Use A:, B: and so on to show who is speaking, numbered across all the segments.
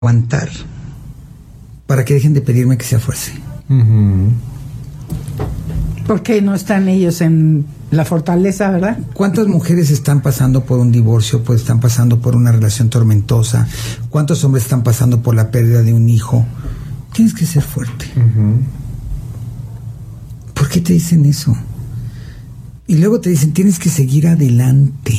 A: aguantar para que dejen de pedirme que sea fuerza.
B: Porque no están ellos en la fortaleza, ¿verdad?
A: ¿Cuántas mujeres están pasando por un divorcio, pues están pasando por una relación tormentosa? ¿Cuántos hombres están pasando por la pérdida de un hijo? Tienes que ser fuerte. ¿Por qué te dicen eso? Y luego te dicen, tienes que seguir adelante.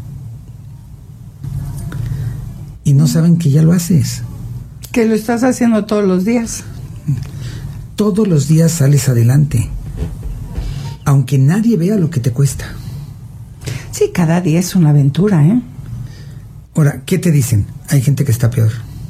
A: Y no saben que ya lo haces.
B: Que lo estás haciendo todos los días.
A: Todos los días sales adelante. Aunque nadie vea lo que te cuesta.
B: Sí, cada día es una aventura, ¿eh?
A: Ahora, ¿qué te dicen? Hay gente que está peor.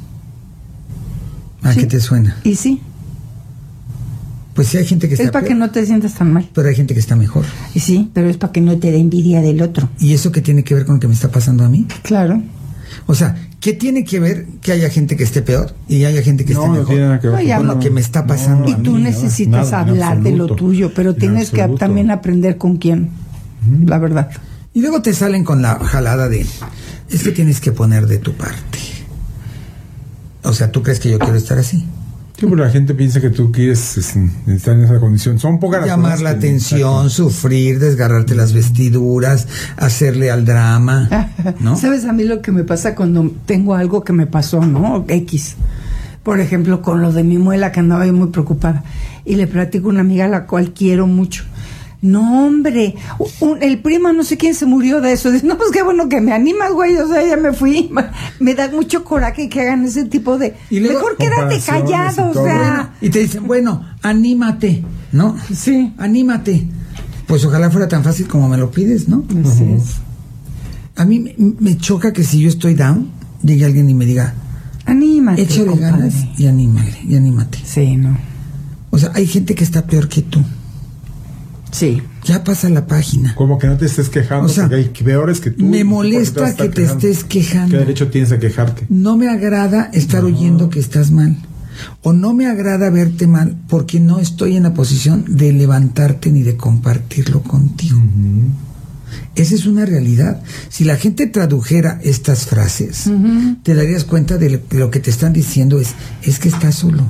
A: ¿A
B: Sí.
A: qué te suena?
B: Y sí.
A: Pues sí, hay gente que está
B: Es para
A: peor,
B: que no te sientas tan mal.
A: pero hay gente que está mejor.
B: Y sí, pero es para que no te dé envidia del otro.
A: ¿Y eso qué tiene que ver con lo que me está pasando a mí?
B: Claro.
A: O sea, ¿qué tiene que ver que haya gente que esté peor y haya gente que esté mejor?
C: No tiene nada que ver
B: No, ya
A: con
B: no.
A: lo que me está pasando
B: Y
A: a mí.
B: tú necesitas
C: nada, en
B: hablar de lo
C: absoluto.
B: tuyo, pero
C: En
B: tienes que
C: absoluto.
B: también aprender con quién. La verdad.
A: Y luego te salen con la jalada de, es que tienes que poner de tu parte. O sea, ¿tú crees que yo quiero estar así?
C: Sí, pero la gente piensa que tú quieres estar en esa condición. Son pocas las
A: Llamar
C: cosas
A: la
C: que-
A: atención, sufrir, desgarrarte las vestiduras, hacerle al drama, ¿no?
B: ¿Sabes a mí lo que me pasa cuando tengo algo que me pasó, ¿no? X. Por ejemplo, con lo de mi muela, que andaba yo muy preocupada. Y le platico a una amiga a la cual quiero mucho. No, hombre, el primo no sé quién se murió de eso. Dice, no, pues qué bueno que me animas, güey, o sea, ya me fui. Me da mucho coraje que hagan ese tipo de...
A: Y luego,
B: mejor quédate
C: comparaciones
B: callado,
C: y
B: o
C: todo.
B: sea...
A: Y te dicen, bueno, anímate, ¿no?
B: Sí.
A: Anímate. Pues ojalá fuera tan fácil como me lo pides, ¿no?
B: Así es.
A: A mí me choca que si yo estoy down, llegue alguien y me diga,
B: Anímate,
A: échale
B: compadre.
A: ganas y anímate.
B: Sí, no.
A: O sea, hay gente que está peor que tú.
B: Sí.
A: Ya pasa la página.
C: Como que no te estés quejando,
A: O sea,
C: porque hay peores que tú.
A: me
C: ¿Por
A: molesta
C: qué
A: que te estés quejando.
C: ¿Qué derecho tienes a quejarte?
A: No me agrada estar oyendo que estás mal. O no me agrada verte mal porque no estoy en la posición de levantarte ni de compartirlo contigo. Esa es una realidad. Si la gente tradujera estas frases, te darías cuenta de lo que te están diciendo es que estás solo.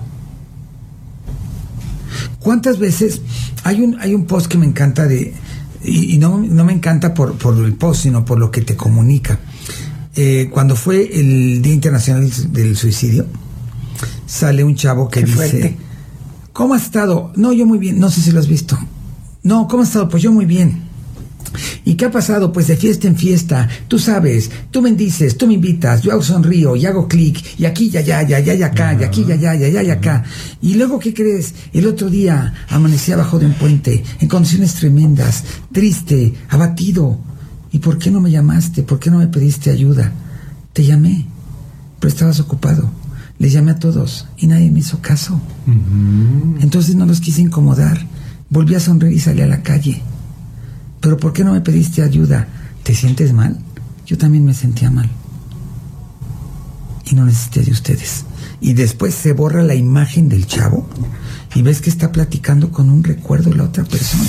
A: ¿Cuántas veces hay un post que me encanta y no me encanta por el post, sino por lo que te comunica? Cuando fue el Día Internacional del Suicidio, sale un chavo que
B: Qué
A: dice,
B: fuerte.
A: ¿cómo has estado? No, yo muy bien, no sé si lo has visto. No, ¿cómo has estado? Pues yo muy bien. ¿Y qué ha pasado? Pues de fiesta en fiesta, tú sabes, tú me dices, tú me invitas, yo hago sonrío y hago clic, y aquí, ya, acá, y aquí, ya, acá. Y luego, ¿qué crees? El otro día amanecí abajo de un puente, en condiciones tremendas, triste, abatido. ¿Y por qué no me llamaste? ¿Por qué no me pediste ayuda? Te llamé, pero estabas ocupado. Les llamé a todos y nadie me hizo caso. Entonces no los quise incomodar. Volví a sonreír y salí a la calle. ¿Pero por qué no me pediste ayuda? ¿Te sientes mal? Yo también me sentía mal. Y no necesité de ustedes. Y después se borra la imagen del chavo y ves que está platicando con un recuerdo de la otra persona.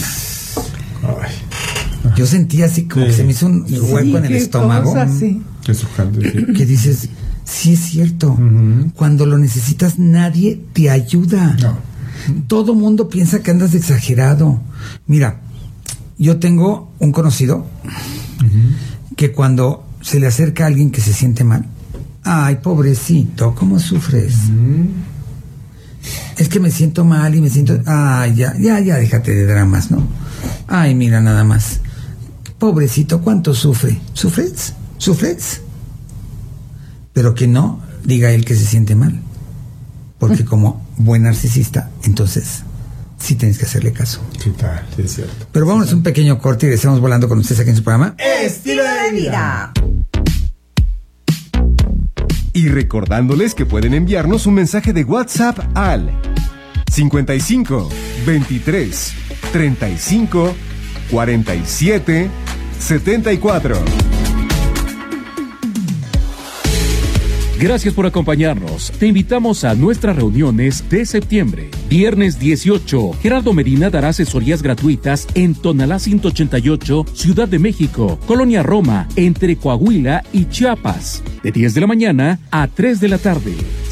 C: Ay,
A: Yo sentía así como que se me hizo un hueco en el
B: qué
A: estómago.
B: cosa, sí.
C: qué sujante, sí.
A: Que dices, sí es cierto. Cuando lo necesitas nadie te ayuda.
C: No.
A: Todo mundo piensa que andas de exagerado. Mira, yo tengo un conocido que cuando se le acerca a alguien que se siente mal, ay, pobrecito, ¿cómo sufres? Es que me siento mal y me siento... Ay, ya, déjate de dramas, ¿no? Ay, mira nada más. Pobrecito, ¿cuánto sufre? ¿Sufres? Pero que no diga él que se siente mal. Porque como buen narcisista, entonces sí tienes que hacerle caso.
C: ¿Qué tal? Sí, es cierto.
A: Pero vámonos a un pequeño corte y regresamos volando con ustedes aquí en su programa.
B: Estilo de vida.
D: Y recordándoles que pueden enviarnos un mensaje de WhatsApp al 55 23 35 47 74.
E: Gracias por acompañarnos. Te invitamos a nuestras reuniones de septiembre. Viernes 18, Gerardo Medina dará asesorías gratuitas en Tonalá 188, Ciudad de México, Colonia Roma, entre Coahuila y Chiapas, de 10 de la mañana a 3 de la tarde.